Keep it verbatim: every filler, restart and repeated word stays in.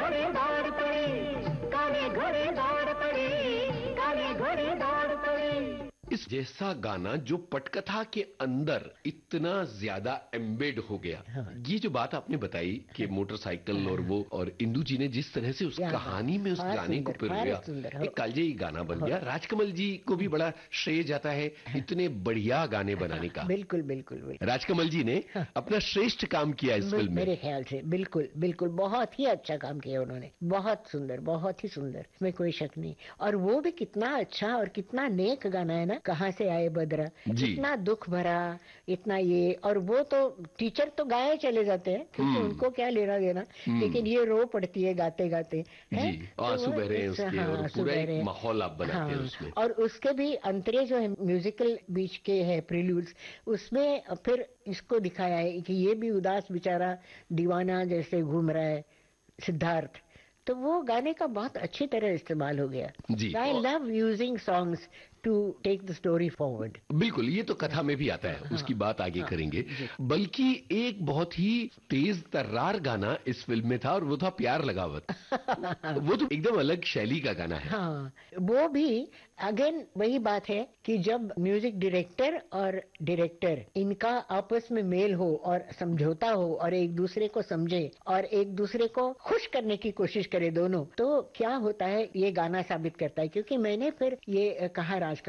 घोड़े दौड़ पड़े, काले घोड़े दौड़ पड़े, काले घोड़े दौड़ पड़े। इस जैसा गाना जो पटकथा के अंदर इतना ज्यादा एम्बेड हो गया। हाँ। ये जो बात आपने बताई कि हाँ। मोटरसाइकिल हाँ। और वो और इंदू जी ने जिस तरह से उस कहानी में उस गाने को पिरोया, एक कालजयी गाना बन गया। राजकमल जी को भी बड़ा श्रेय जाता है इतने बढ़िया गाने बनाने का। बिल्कुल बिल्कुल बिल्कुल। राजकमल जी ने अपना श्रेष्ठ काम किया इस फिल्म में, मेरे ख्याल से। बिल्कुल बिल्कुल, बहुत ही अच्छा काम किया उन्होंने, बहुत सुंदर, बहुत ही सुंदर, इसमें कोई शक नहीं। और वो भी कितना अच्छा और कितना नेक गाना है ना, कहाँ से आए बदरा, इतना दुख भरा, इतना ये। और वो तो टीचर तो गाए चले जाते हैं क्योंकि उनको क्या लेना देना, लेकिन ये रो पड़ती है गाते गाते, है तो आंसू बह रहे हैं उसके, हाँ, और पूरा एक माहौल आप बनाते हाँ, हैं उसमें। और उसके भी अंतरे जो है म्यूजिकल बीच के है प्रील्यूड्स, उसमें फिर इसको दिखाया है कि ये भी उदास बेचारा दीवाना जैसे घूम रहा है सिद्धार्थ। तो वो गाने का बहुत अच्छी तरह इस्तेमाल हो गया। I love using songs to take the story forward. बिल्कुल, ये तो कथा में भी आता है, हाँ, उसकी बात आगे हाँ, करेंगे। बल्कि एक बहुत ही तेज तर्रार गाना इस फिल्म में था और वो था प्यार लगावत। वो तो एकदम अलग शैली का गाना है। हाँ, वो भी अगेन वही बात है कि जब म्यूजिक डायरेक्टर और डायरेक्टर इनका आपस में मेल हो और समझौता हो और एक दूसरे को समझे और एक दूसरे को खुश करने की कोशिश करे दोनों, तो क्या होता है ये गाना साबित करता है। क्योंकि मैंने फिर ये कहा